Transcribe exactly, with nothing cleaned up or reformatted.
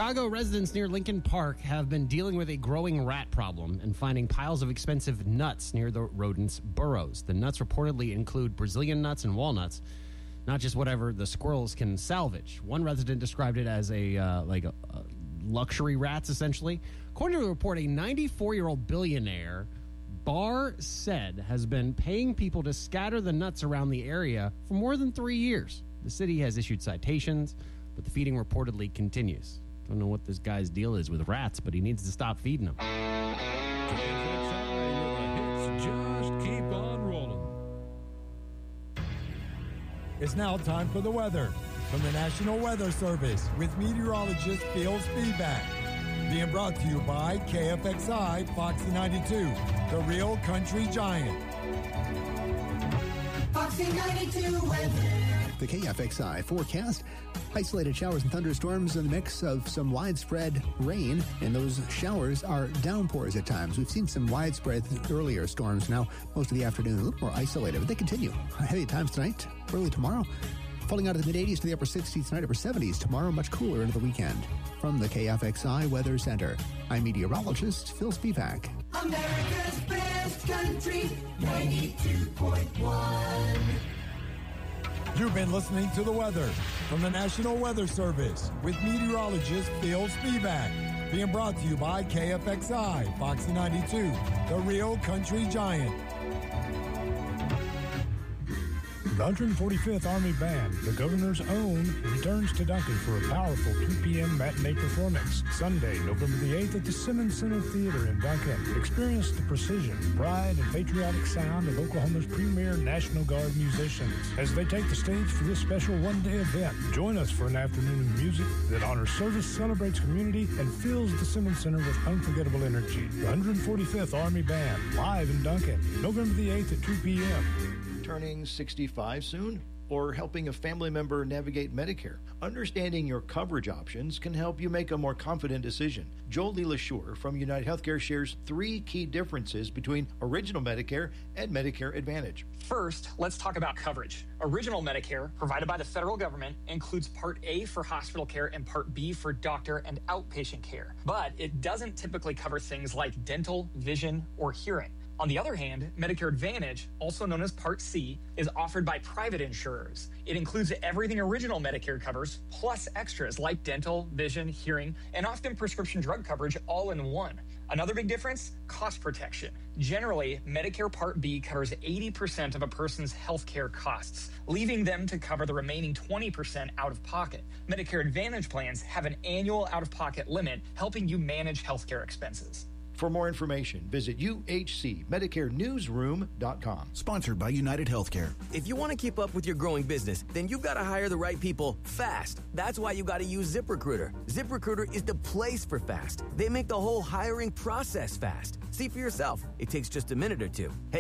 Chicago residents near Lincoln Park have been dealing with a growing rat problem and finding piles of expensive nuts near the rodents' burrows. The nuts reportedly include Brazilian nuts and walnuts, not just whatever the squirrels can salvage. One resident described it as a uh, like a, a luxury rats, essentially. According to the report, a ninety-four-year-old billionaire, Barr said, has been paying people to scatter the nuts around the area for more than three years. The city has issued citations, but the feeding reportedly continues. Don't know what this guy's deal is with rats, but he needs to stop feeding them. Hits just keep on rolling. It's now time for the weather from the National Weather Service with meteorologist Phil Spivak. Being brought to you by K F X I Foxy ninety-two, the real country giant. Foxy ninety-two weather. The K F X I forecast. Isolated showers and thunderstorms in the mix of some widespread rain, and those showers are downpours at times. We've seen some widespread earlier storms. Now, most of the afternoon, a little more isolated, but they continue. Heavy times tonight, early tomorrow. Falling out of the mid-eighties to the upper sixties tonight, upper seventies tomorrow, much cooler into the weekend. From the K F X I Weather Center, I'm meteorologist Phil Spivak. America's best country, ninety-two point one. You've been listening to the weather from the National Weather Service with meteorologist Phil Spivak. Being brought to you by K F X I Foxy ninety-two, the real country giant. The one hundred forty-fifth Army Band, the Governor's Own, returns to Duncan for a powerful two p.m. matinee performance Sunday, November the eighth at the Simmons Center Theater in Duncan. Experience the precision, pride, and patriotic sound of Oklahoma's premier National Guard musicians as they take the stage for this special one-day event. Join us for an afternoon of music that honors service, celebrates community, and fills the Simmons Center with unforgettable energy. The one hundred forty-fifth Army Band, live in Duncan, November the eighth at two p.m. Turning sixty-five soon? Or helping a family member navigate Medicare? Understanding your coverage options can help you make a more confident decision. Jolie LaSure from United Healthcare shares three key differences between Original Medicare and Medicare Advantage. First, let's talk about coverage. Original Medicare, provided by the federal government, includes Part A for hospital care and Part B for doctor and outpatient care. But it doesn't typically cover things like dental, vision, or hearing. On the other hand, Medicare Advantage, also known as Part C, is offered by private insurers. It includes everything Original Medicare covers, plus extras like dental, vision, hearing, and often prescription drug coverage all in one. Another big difference, cost protection. Generally, Medicare Part B covers eighty percent of a person's health care costs, leaving them to cover the remaining twenty percent out of pocket. Medicare Advantage plans have an annual out-of-pocket limit, helping you manage health care expenses. For more information, visit U H C Medicare Newsroom dot com. Sponsored by United Healthcare. If you want to keep up with your growing business, then you've got to hire the right people fast. That's why you got to use ZipRecruiter. ZipRecruiter is the place for fast. They make the whole hiring process fast. See for yourself. It takes just a minute or two. Head